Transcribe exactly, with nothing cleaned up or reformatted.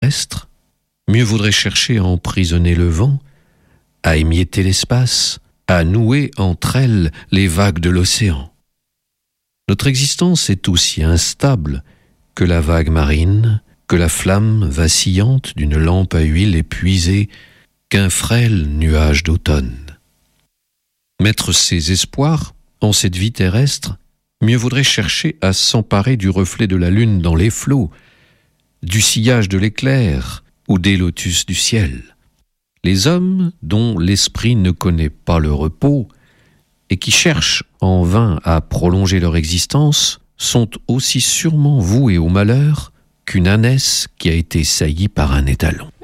terrestre, mieux vaudrait chercher à emprisonner le vent, à émietter l'espace, à nouer entre elles les vagues de l'océan. Notre existence est aussi instable que la vague marine, que la flamme vacillante d'une lampe à huile épuisée, qu'un frêle nuage d'automne. Mettre ses espoirs en cette vie terrestre, mieux vaudrait chercher à s'emparer du reflet de la lune dans les flots, du sillage de l'éclair ou des lotus du ciel. Les hommes dont l'esprit ne connaît pas le repos et qui cherchent en vain à prolonger leur existence sont aussi sûrement voués au malheur qu'une ânesse qui a été saillie par un étalon.